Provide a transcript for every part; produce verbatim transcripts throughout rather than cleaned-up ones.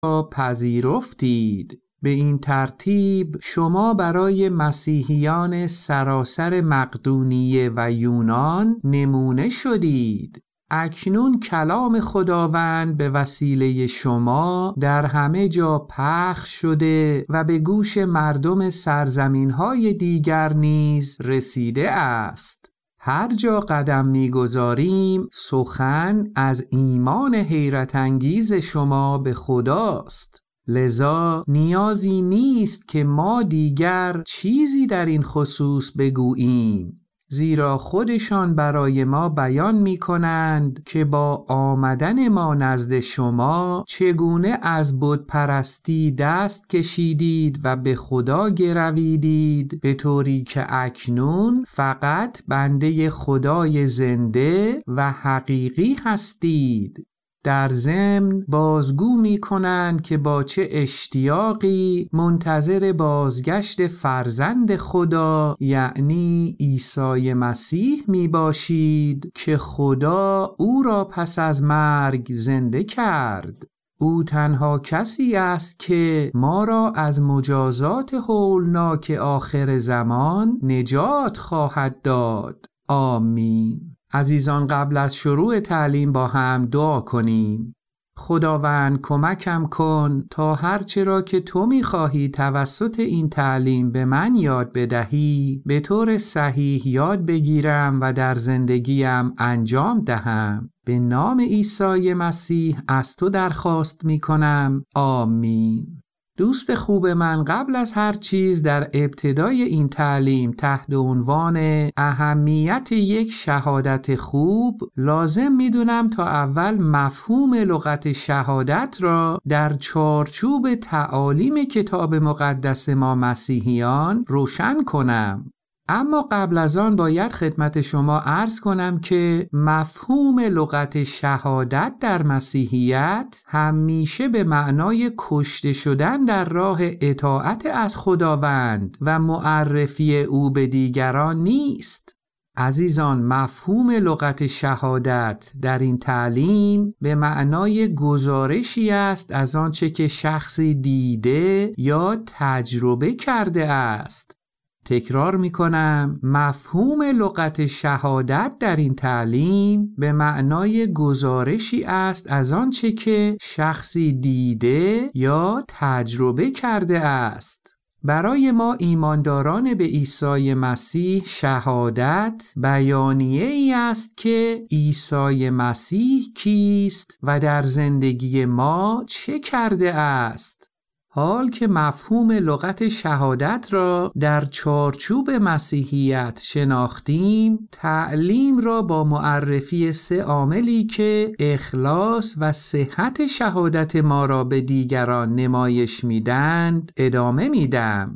را پذیرفتید. به این ترتیب شما برای مسیحیان سراسر مقدونیه و یونان نمونه شدید. اکنون کلام خداوند به وسیله شما در همه جا پخش شده و به گوش مردم سرزمین‌های دیگر نیز رسیده است. هر جا قدم می‌گذاریم سخن از ایمان حیرت انگیز شما به خداست. لذا نیازی نیست که ما دیگر چیزی در این خصوص بگوییم، زیرا خودشان برای ما بیان می کنند که با آمدن ما نزد شما چگونه از بت پرستی دست کشیدید و به خدا گرویدید، به طوری که اکنون فقط بنده خدای زنده و حقیقی هستید. در ضمن بازگو می کنند که با چه اشتیاقی منتظر بازگشت فرزند خدا یعنی عیسی مسیح می باشید که خدا او را پس از مرگ زنده کرد. او تنها کسی است که ما را از مجازات هولناک آخر زمان نجات خواهد داد. آمین. عزیزان، قبل از شروع تعلیم با هم دعا کنیم. خداوند کمکم کن تا هرچه را که تو می‌خواهی توسط این تعلیم به من یاد بدهی به طور صحیح یاد بگیرم و در زندگیم انجام دهم. به نام عیسی مسیح از تو درخواست می‌کنم. آمین. دوست خوب من، قبل از هر چیز در ابتدای این تعلیم تحت عنوان اهمیت یک شهادت خوب لازم میدونم تا اول مفهوم لغت شهادت را در چارچوب تعالیم کتاب مقدس ما مسیحیان روشن کنم. اما قبل از آن باید خدمت شما عرض کنم که مفهوم لغت شهادت در مسیحیت همیشه به معنای کشته شدن در راه اطاعت از خداوند و معرفی او به دیگران نیست. عزیزان، مفهوم لغت شهادت در این تعلیم به معنای گزارشی است از آنچه که شخصی دیده یا تجربه کرده است. تکرار می کنم، مفهوم لغت شهادت در این تعلیم به معنای گزارشی است از آنچه که شخصی دیده یا تجربه کرده است. برای ما ایمانداران به عیسی مسیح شهادت بیانیه ای است که عیسی مسیح کیست و در زندگی ما چه کرده است. حال که مفهوم لغت شهادت را در چارچوب مسیحیت شناختیم، تعلیم را با معرفی سه عاملی که اخلاص و صحت شهادت ما را به دیگران نمایش میدند ادامه میدم.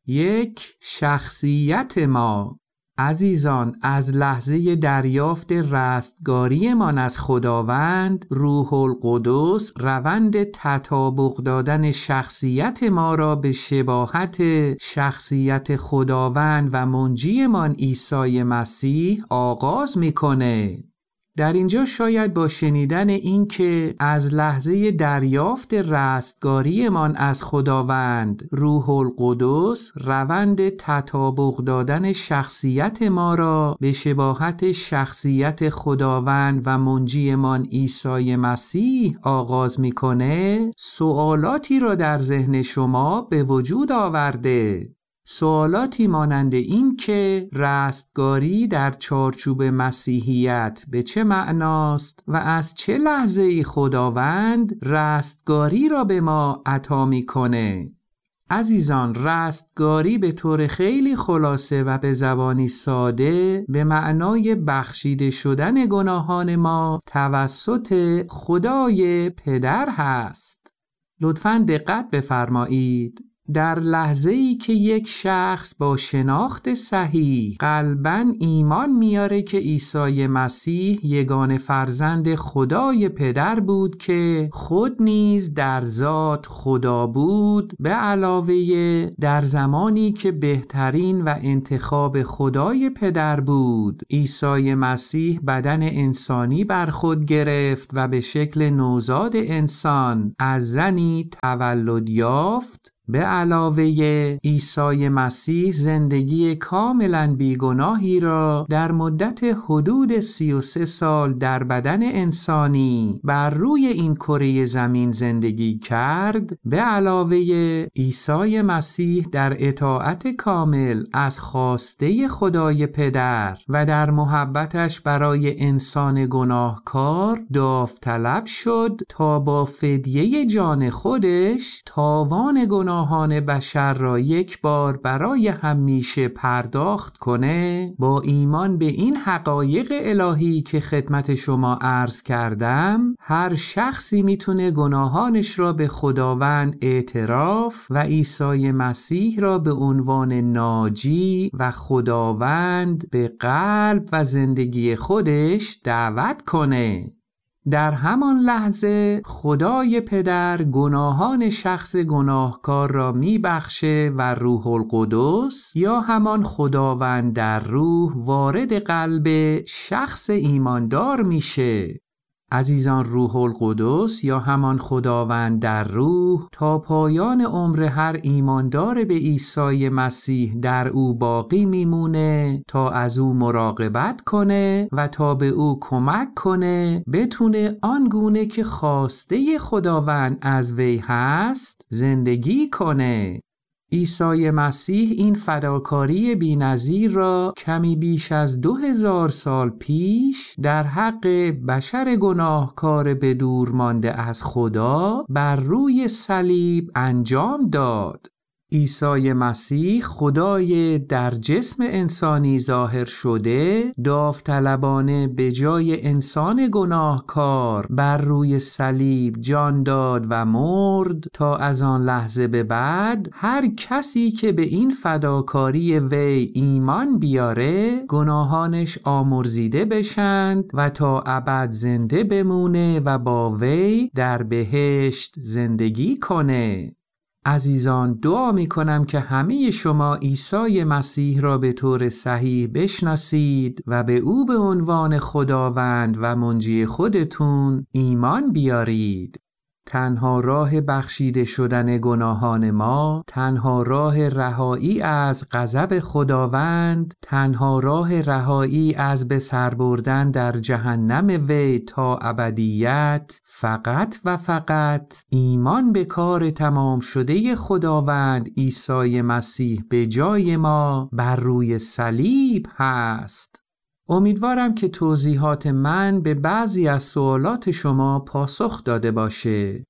یک، شخصیت ما. عزیزان، از لحظه دریافت رستگاریمان از خداوند، روح القدس روند تطابق دادن شخصیت ما را به شباهت شخصیت خداوند و منجیمان عیسی مسیح آغاز می‌کنه. در اینجا شاید با شنیدن این که از لحظه دریافت رستگاریمان از خداوند روح القدس روند تطابق دادن شخصیت ما را به شباهت شخصیت خداوند و منجیمان عیسی مسیح آغاز میکنه، سوالاتی را در ذهن شما به وجود آورده. سوالاتی مانند این که رستگاری در چارچوب مسیحیت به چه معناست و از چه لحظه‌ای خداوند رستگاری را به ما عطا می‌کنه. عزیزان، رستگاری به طور خیلی خلاصه و به زبانی ساده به معنای بخشیده شدن گناهان ما توسط خدای پدر هست. لطفاً دقت بفرمایید. در لحظه‌ای که یک شخص با شناخت صحیح قلباً ایمان میاره که عیسی مسیح یگانه فرزند خدای پدر بود که خود نیز در ذات خدا بود، به علاوه در زمانی که بهترین و انتخاب خدای پدر بود، عیسی مسیح بدن انسانی بر خود گرفت و به شکل نوزاد انسان از زنی تولد یافت. به علاوه عیسی مسیح زندگی کاملا بیگناهی را در مدت حدود سی و سه سال در بدن انسانی بر روی این کره زمین زندگی کرد. به علاوه عیسی مسیح در اطاعت کامل از خواسته خدای پدر و در محبتش برای انسان گناهکار داوطلب شد تا با فدیه جان خودش تاوان گناه گناهان بشر را یک بار برای همیشه پرداخت کنه. با ایمان به این حقایق الهی که خدمت شما عرض کردم، هر شخصی میتونه گناهانش را به خداوند اعتراف و عیسی مسیح را به عنوان ناجی و خداوند به قلب و زندگی خودش دعوت کنه. در همان لحظه خدای پدر گناهان شخص گناهکار را میبخشه و روح القدس یا همان خداوند در روح وارد قلب شخص ایماندار میشه. عزیزان، روح القدس یا همان خداوند در روح تا پایان عمر هر ایماندار به عیسی مسیح در او باقی میمونه تا از او مراقبت کنه و تا به او کمک کنه بتونه آنگونه که خواسته خداوند از وی هست زندگی کنه. عیسی مسیح این فداکاری بی‌نظیر را کمی بیش از دو هزار سال پیش در حق بشر گناهکار به دور مانده از خدا بر روی صلیب انجام داد. عیسی مسیح خدای در جسم انسانی ظاهر شده داوطلبانه به جای انسان گناهکار بر روی صلیب جان داد و مرد تا از آن لحظه به بعد هر کسی که به این فداکاری وی ایمان بیاره گناهانش آمرزیده بشند و تا ابد زنده بمونه و با وی در بهشت زندگی کنه. عزیزان، دعا می کنم که همه شما عیسی مسیح را به طور صحیح بشناسید و به او به عنوان خداوند و منجی خودتون ایمان بیارید. تنها راه بخشیده شدن گناهان ما، تنها راه رهایی از غضب خداوند، تنها راه رهایی از به سر بردن در جهنم وی تا ابدیت، فقط و فقط ایمان به کار تمام شده خداوند عیسی مسیح به جای ما بر روی صلیب هست. امیدوارم که توضیحات من به بعضی از سوالات شما پاسخ داده باشه.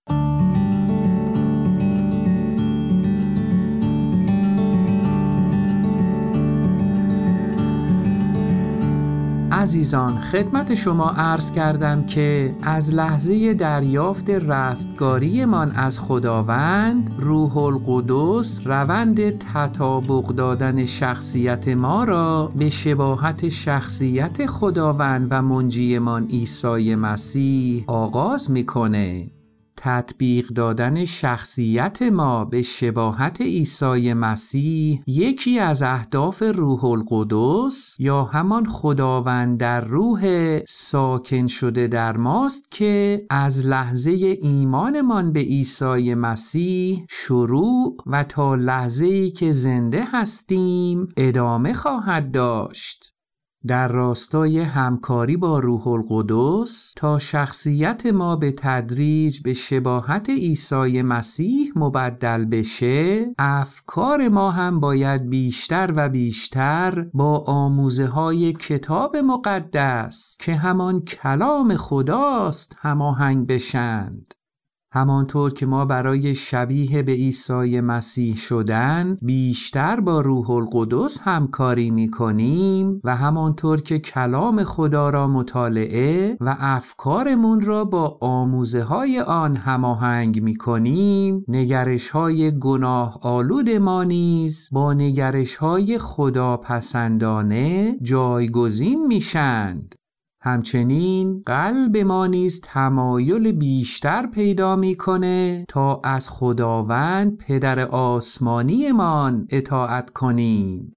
عزیزان، خدمت شما عرض کردم که از لحظه دریافت رستگاری من از خداوند، روح القدس روند تطابق دادن شخصیت ما را به شباهت شخصیت خداوند و منجی من عیسی مسیح آغاز میکنه. تطبیق دادن شخصیت ما به شباهت عیسی مسیح یکی از اهداف روح القدس یا همان خداوند در روح ساکن شده در ماست که از لحظه ایمانمان به عیسی مسیح شروع و تا لحظه‌ای که زنده هستیم ادامه خواهد داشت. در راستای همکاری با روح القدس تا شخصیت ما به تدریج به شباهت عیسی مسیح مبدل بشه، افکار ما هم باید بیشتر و بیشتر با آموزه های کتاب مقدس که همان کلام خداست هماهنگ بشند. همانطور که ما برای شبیه به عیسی مسیح شدن بیشتر با روح القدس همکاری می‌کنیم و همانطور که کلام خدا را مطالعه و افکارمون را با آموزه‌های آن هماهنگ می‌کنیم، نگرش‌های گناه آلود ما نیز با نگرش‌های خداپسندانه جایگزین میشند. همچنین قلب ما نیز تمایل بیشتر پیدا میکنه تا از خداوند پدر آسمانی مان اطاعت کنیم.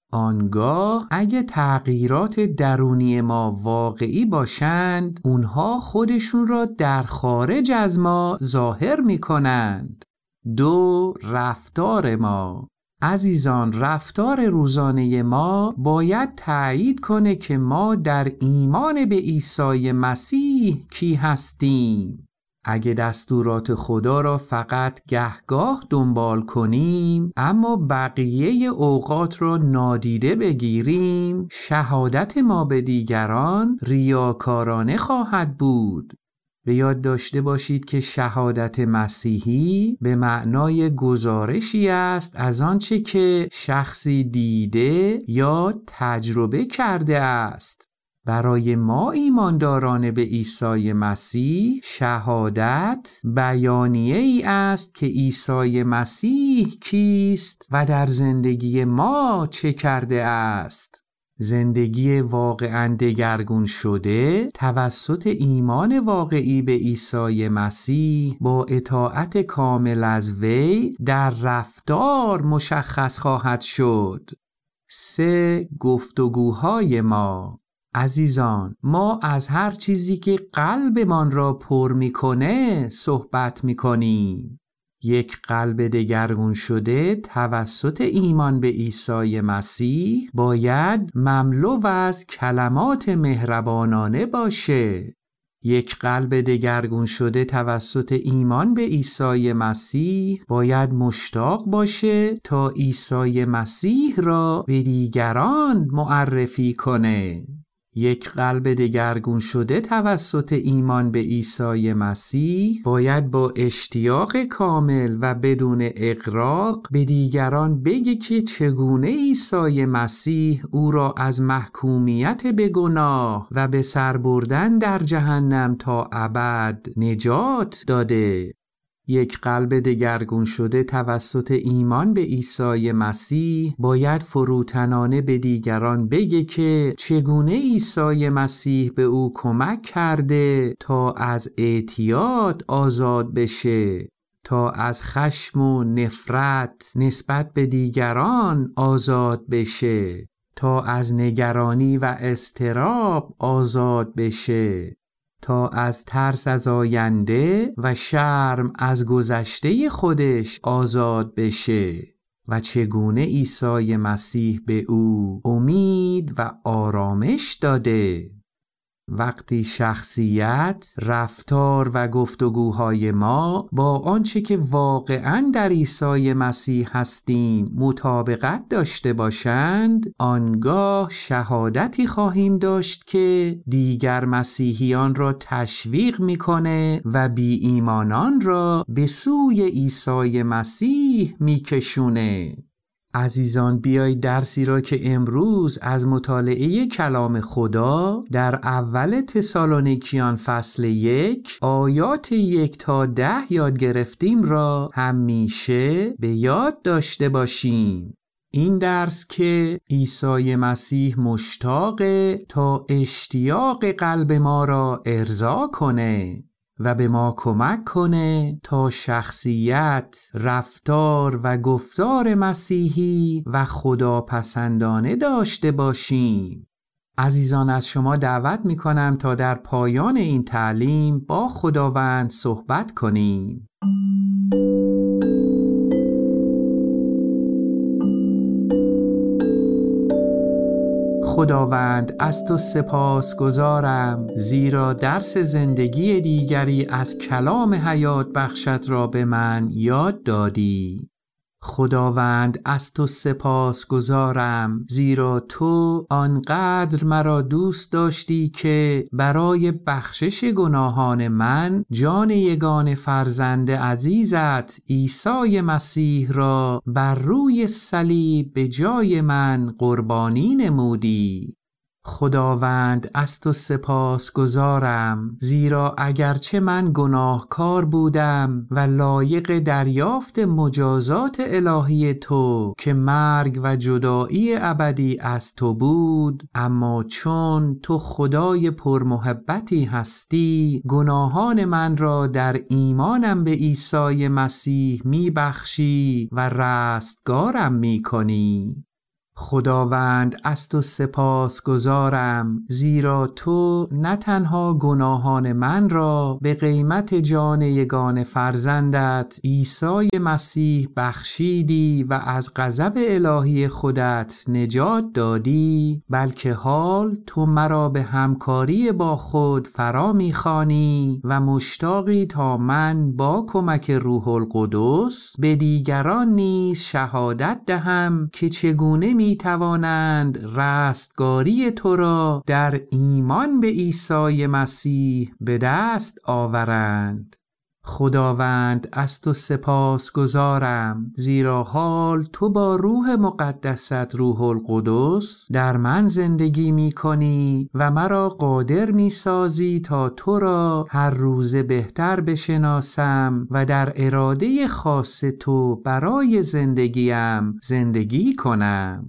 آنگاه اگه تغییرات درونی ما واقعی باشند، اونها خودشون را در خارج از ما ظاهر میکنند. دو، رفتار ما. عزیزان، رفتار روزانه ما باید تأیید کنه که ما در ایمان به عیسی مسیح کی هستیم. اگه دستورات خدا را فقط گهگاه دنبال کنیم اما بقیه اوقات را نادیده بگیریم، شهادت ما به دیگران ریاکارانه خواهد بود. به یاد داشته باشید که شهادت مسیحی به معنای گزارشی است از آنچه که شخصی دیده یا تجربه کرده است. برای ما ایمانداران به عیسی مسیح شهادت بیانیه ای است که عیسی مسیح کیست و در زندگی ما چه کرده است. زندگی واقعاً دگرگون شده توسط ایمان واقعی به عیسی مسیح با اطاعت کامل از وی در رفتار مشخص خواهد شد. سه، گفتگوهای ما. عزیزان، ما از هر چیزی که قلبمان را پر می‌کنه صحبت می‌کنیم. یک قلب دگرگون شده توسط ایمان به عیسی مسیح باید مملو از کلمات مهربانانه باشه. یک قلب دگرگون شده توسط ایمان به عیسی مسیح باید مشتاق باشه تا عیسی مسیح را به دیگران معرفی کنه. یک قلب دگرگون شده توسط ایمان به عیسی مسیح باید با اشتیاق کامل و بدون اغراق به دیگران بگه که چگونه عیسی مسیح او را از محکومیت به گناه و به سر بردن در جهنم تا ابد نجات داده. یک قلب دگرگون شده توسط ایمان به عیسی مسیح باید فروتنانه به دیگران بگه که چگونه عیسی مسیح به او کمک کرده تا از اعتیاد آزاد بشه، تا از خشم و نفرت نسبت به دیگران آزاد بشه، تا از نگرانی و اضطراب آزاد بشه، تا از ترس از آینده و شرم از گذشته خودش آزاد بشه و چگونه عیسی مسیح به او امید و آرامش داده. وقتی شخصیت، رفتار و گفتگوهای ما با آنچه که واقعاً در عیسی مسیح هستیم مطابقت داشته باشند، آنگاه شهادتی خواهیم داشت که دیگر مسیحیان را تشویق میکنه و بی ایمانان را به سوی عیسی مسیح میکشونه. عزیزان، بیایید درسی را که امروز از مطالعه کلام خدا در اول تسالونیکیان فصل یک آیات یک تا ده یاد گرفتیم را همیشه به یاد داشته باشیم. این درس که عیسی مسیح مشتاقه تا اشتیاق قلب ما را ارضا کنه و به ما کمک کنه تا شخصیت، رفتار و گفتار مسیحی و خداپسندانه داشته باشیم. عزیزان، از شما دعوت می کنم تا در پایان این تعلیم با خداوند صحبت کنیم. خداوند، از تو سپاس گزارم زیرا درس زندگی دیگری از کلام حیات بخشت را به من یاد دادی. خداوند از تو سپاس گزارم، زیرا تو آنقدر مرا دوست داشتی که برای بخشش گناهان من جان یگانه فرزند عزیزت عیسی مسیح را بر روی صلیب به جای من قربانی نمودی. خداوند از تو سپاس گزارم، زیرا اگرچه من گناهکار بودم و لایق دریافت مجازات الهی تو که مرگ و جدایی ابدی از تو بود، اما چون تو خدای پرمحبتی هستی گناهان من را در ایمانم به عیسی مسیح میبخشی و رستگارم میکنی. خداوند از تو سپاس گزارم، زیرا تو نه تنها گناهان من را به قیمت جان یگانه فرزندت عیسی مسیح بخشیدی و از غضب الهی خودت نجات دادی، بلکه حال تو مرا به همکاری با خود فرا می‌خوانی و مشتاقی تا من با کمک روح القدس به دیگران نیز شهادت دهم که چگونه می توانند رستگاری تو را در ایمان به عیسی مسیح به دست آورند. خداوند از تو سپاس گزارم، زیرا حال تو با روح مقدست روح القدس در من زندگی می کنی و مرا قادر می سازی تا تو را هر روز بهتر بشناسم و در اراده خاص تو برای زندگیم زندگی کنم.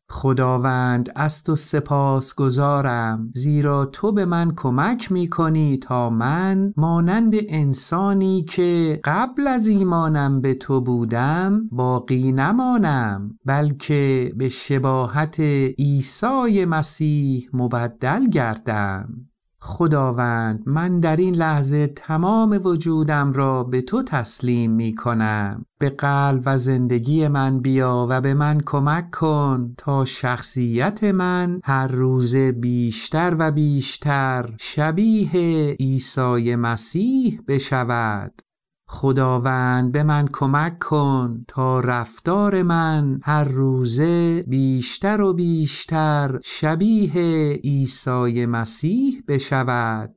خداوند از تو سپاس گزارم، زیرا تو به من کمک می کنی تا من مانند انسانی که قبل از ایمانم به تو بودم باقی نمانم، بلکه به شباهت عیسی مسیح مبدل گردم. خداوند من در این لحظه تمام وجودم را به تو تسلیم می کنم. به قلب و زندگی من بیا و به من کمک کن تا شخصیت من هر روز بیشتر و بیشتر شبیه عیسی مسیح بشود. خداوند به من کمک کن تا رفتار من هر روزه بیشتر و بیشتر شبیه عیسی مسیح بشود.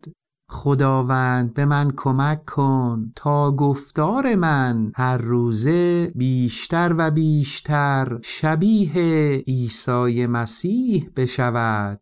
خداوند به من کمک کن تا گفتار من هر روزه بیشتر و بیشتر شبیه عیسی مسیح بشود.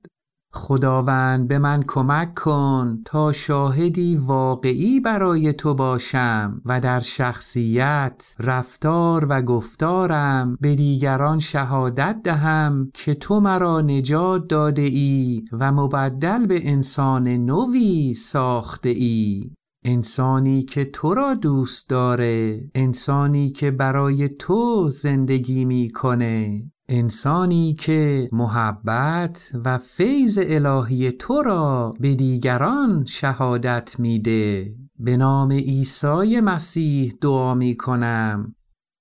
خداوند به من کمک کن تا شاهدی واقعی برای تو باشم و در شخصیت، رفتار و گفتارم به دیگران شهادت دهم که تو مرا نجات داده ای و مبدل به انسان نوی ساخته ای. انسانی که تو را دوست داره، انسانی که برای تو زندگی میکنه، انسانی که محبت و فیض الهی تو را به دیگران شهادت میده. به نام عیسی مسیح دعا میکنم.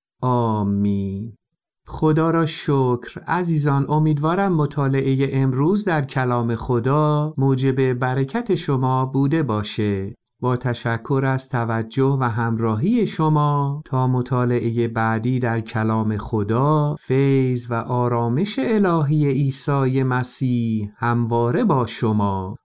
آمین. خدا را شکر. عزیزان، امیدوارم مطالعه امروز در کلام خدا موجب برکت شما بوده باشه. با تشکر از توجه و همراهی شما تا مطالعه بعدی در کلام خدا، فیض و آرامش الهی عیسی مسیح همواره با شما.